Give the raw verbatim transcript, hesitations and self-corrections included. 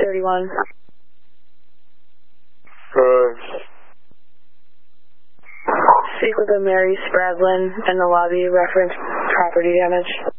thirty-one. Uh, Speak with a Mary Spradlin in the lobby, reference property damage.